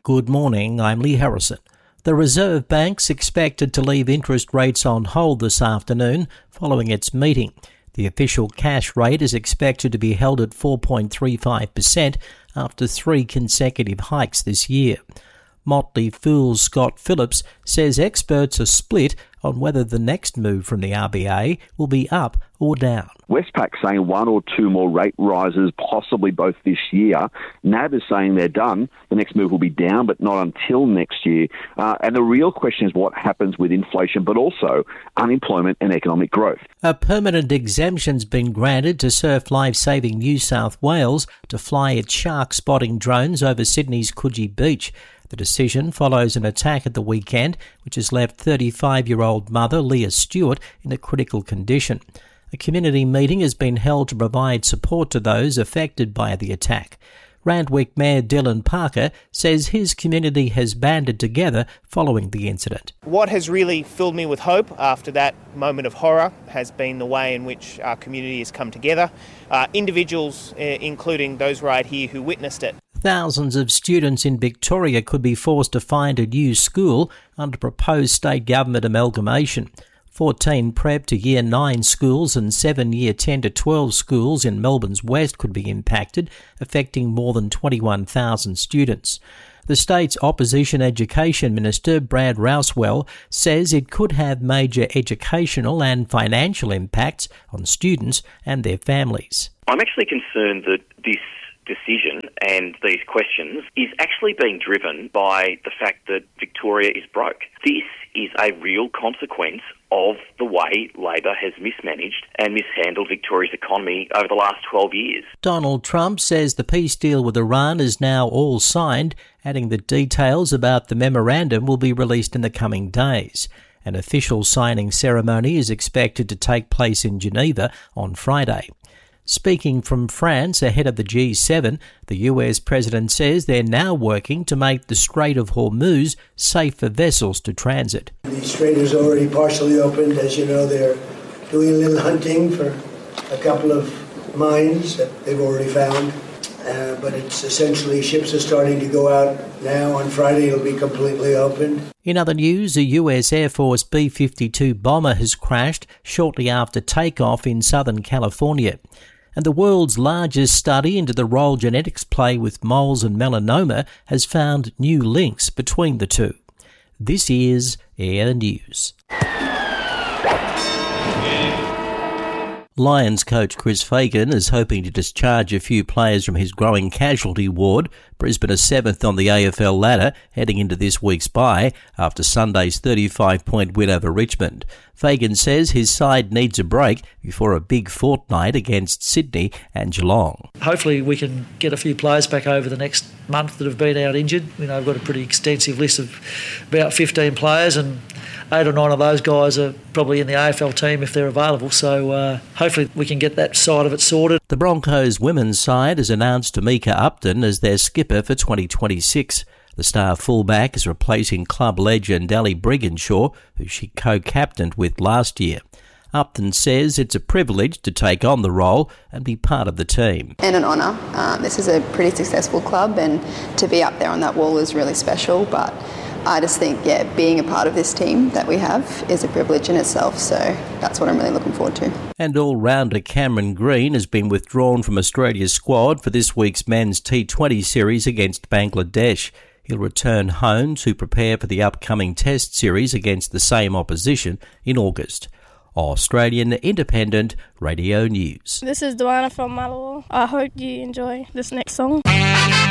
Good morning, I'm Lee Harrison. The Reserve Bank's expected to leave interest rates on hold this afternoon following its meeting. The official cash rate is expected to be held at 4.35% after 3 consecutive hikes this year. Motley Fool's Scott Phillips says experts are split on whether the next move from the RBA will be up or down. Westpac saying 1 or 2 more rate rises, possibly both this year. NAB is saying they're done. The next move will be down, but not until next year. And the real question is what happens with inflation, but also unemployment and economic growth. A permanent exemption's been granted to Surf Life Saving New South Wales to fly its shark spotting drones over Sydney's Coogee Beach. The decision follows an attack at the weekend, which has left 35-year-old mother Leah Stewart in a critical condition. A community meeting has been held to provide support to those affected by the attack. Randwick Mayor Dylan Parker says his community has banded together following the incident. What has really filled me with hope after that moment of horror has been the way in which our community has come together. Individuals, including those right here who witnessed it. Thousands of students in Victoria could be forced to find a new school under proposed state government amalgamation. 14 prep to Year 9 schools and 7 Year 10 to 12 schools in Melbourne's West could be impacted, affecting more than 21,000 students. The state's Opposition Education Minister, Brad Rousewell, says it could have major educational and financial impacts on students and their families. I'm actually concerned that this decision and these questions is actually being driven by the fact that Victoria is broke. This is a real consequence of the way Labor has mismanaged and mishandled Victoria's economy over the last 12 years. Donald Trump says the peace deal with Iran is now all signed, adding that details about the memorandum will be released in the coming days. An official signing ceremony is expected to take place in Geneva on Friday. Speaking from France ahead of the G7, the US president says they're now working to make the Strait of Hormuz safe for vessels to transit. The strait is already partially opened. As you know, they're doing a little hunting for a couple of mines that they've already found. But it's essentially ships are starting to go out now. On Friday, it'll be completely opened. In other news, a US Air Force B-52 bomber has crashed shortly after takeoff in Southern California. And the world's largest study into the role genetics play with moles and melanoma has found new links between the two. This is Air News. Lions coach Chris Fagan is hoping to discharge a few players from his growing casualty ward. Brisbane are 7th on the AFL ladder heading into this week's bye after Sunday's 35-point win over Richmond. Fagan says his side needs a break before a big fortnight against Sydney and Geelong. Hopefully we can get a few players back over the next month that have been out injured. I've got a pretty extensive list of about 15 players and 8 or 9 of those guys are probably in the AFL team if they're available, so hopefully we can get that side of it sorted. The Broncos women's side has announced Tamika Upton as their skipper for 2026. The star fullback is replacing club legend Ali Brigginshaw, who she co-captained with last year. Upton says it's a privilege to take on the role and be part of the team. And an honour. This is a pretty successful club and to be up there on that wall is really special, but I just think, being a part of this team that we have is a privilege in itself, so that's what I'm really looking forward to. And all-rounder Cameron Green has been withdrawn from Australia's squad for this week's men's T20 series against Bangladesh. He'll return home to prepare for the upcoming Test series against the same opposition in August. Australian Independent Radio News. This is Duana from Malawa. I hope you enjoy this next song.